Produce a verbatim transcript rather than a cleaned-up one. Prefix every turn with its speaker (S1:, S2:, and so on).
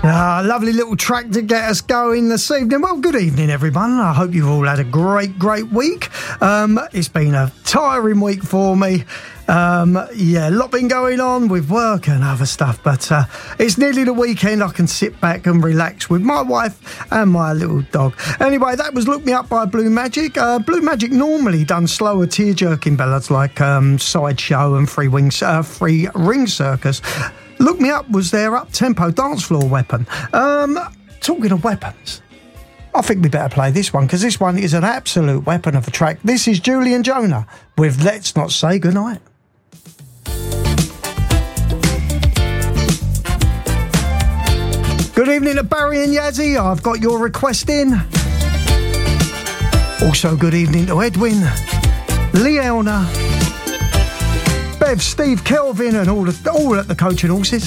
S1: Ah, lovely little track to get us going this evening. Well, good evening, everyone. I hope you've all had a great, great week. Um, it's been a tiring week for me. Um, yeah, a lot been going on with work and other stuff, but uh, it's nearly the weekend. I can sit back and relax with my wife and my little dog. Anyway, that was Look Me Up by Blue Magic. Uh, Blue Magic normally done slower, tear-jerking ballads like um, Sideshow and Free, Wings, uh, Free Ring Circus. Look Me Up was their up-tempo dance floor weapon. Um, talking of weapons, I think we better play this one because this one is an absolute weapon of a track. This is Julian Jonah with Let's Not Say Goodnight. Good evening to Barry and Yazzie. I've got your request in. Also, good evening to Edwin, Leona, Bev, Steve, Kelvin, and all, the, all at the Coach and Horses.